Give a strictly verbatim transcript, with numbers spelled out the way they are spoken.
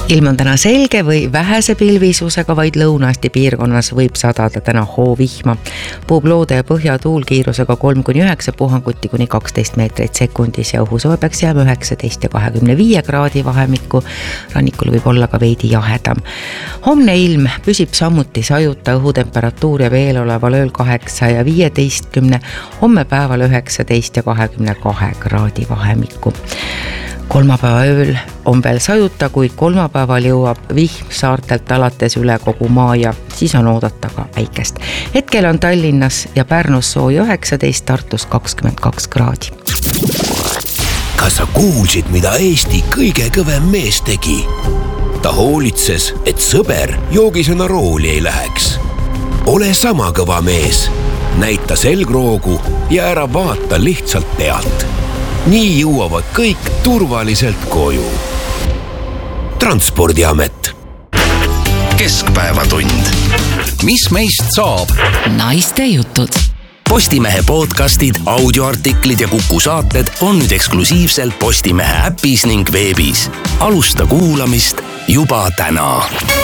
Ilm on täna selge või vähese pilvisusega, vaid Lõuna-Eesti piirkonnas võib sadada täna hoovihma. Puhub loode ja põhjatuul kiirusega kolm kuni üheksa, puhanguti kuni kaksteist meetrit sekundis ja õhusoe peaks jääma üheksateist ja kahekümne viie kraadi vahemikku. Rannikul võib olla ka veidi jahedam. Homne ilm püsib samuti sajuta, õhutemperatuur ja veel oleval ööl kaheksa ja viieteistkümne, homme päeval üheksateist ja kahekümne kahe kraadi vahemikku. Kolmapäeva ööl on veel sajuta, kuid kolmapäeval jõuab vihm saartelt alates üle kogu maa ja siis on oodata ka päikest. Hetkel on Tallinnas ja Pärnus sooja üheksateist, Tartus kakskümmend kaks kraadi. Kas sa kuulsid, mida Eesti kõige kõvem mees tegi? Ta hoolitses, et sõber joogisena rooli ei läheks. Ole sama kõva mees, näita selgroogu ja ära vaata lihtsalt pealt. Nii jõuavad kõik turvaliselt koju. Transpordiamet. Keskpäevatund. Mis meist saab? Naiste jutud. Postimehe podcastid, audioartiklid ja Kuku saated on nüüd eksklusiivselt Postimehe äpis ning veebis. Alusta kuulamist juba täna.